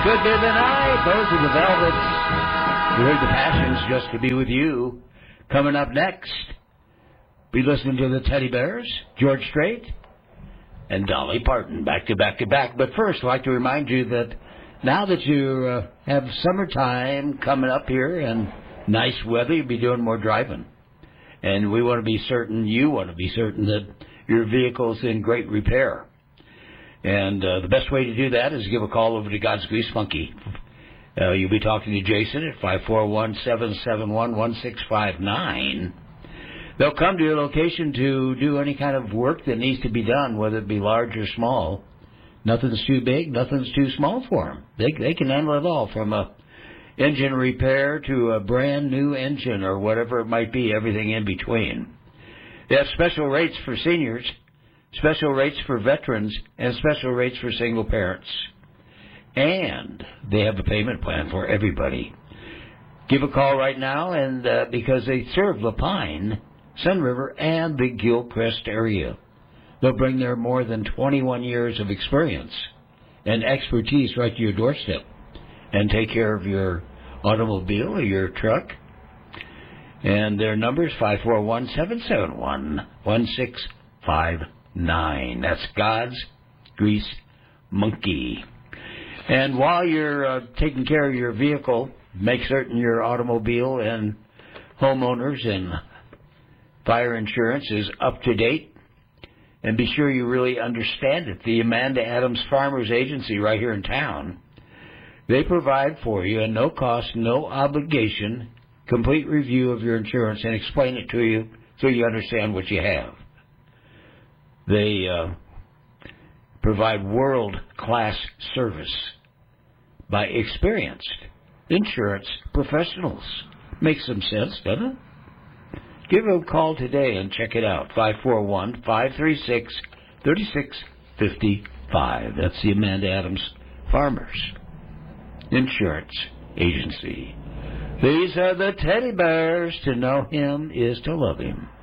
Good day tonight. Those are the Velvets. You heard the Passions, Just to Be With You. Coming up next, be listening to the Teddy Bears, George Strait, and Dolly Parton, back to back to back. But first, I'd like to remind you that now that you have summertime coming up here and nice weather, you'll be doing more driving. And we want to be certain, you want to be certain that your vehicle's in great repair. And the best way to do that is give a call over to God's Grease Monkey. You'll be talking to Jason at 541-771-1659. They'll come to your location to do any kind of work that needs to be done, whether it be large or small. Nothing's too big, nothing's too small for them. They can handle it all, from a engine repair to a brand new engine or whatever it might be, everything in between. They have special rates for seniors, special rates for veterans, and special rates for single parents. And they have a payment plan for everybody. Give a call right now, and because they serve La Pine, Sun River, and the Gilcrest area. They'll bring their more than 21 years of experience and expertise right to your doorstep and take care of your automobile or your truck. And their number is 541-771-1659. That's God's Grease Monkey. And while you're taking care of your vehicle, make certain your automobile and homeowners and fire insurance is up to date. And be sure you really understand it. The Amanda Adams Farmers Agency right here in town, they provide for you a no cost, no obligation, complete review of your insurance and explain it to you so you understand what you have. They provide world-class service by experienced insurance professionals. Makes some sense, doesn't it? Give them a call today and check it out. 541-536-3655. That's the Amanda Adams Farmers Insurance Agency. These are the Teddy Bears. To know him is to love him.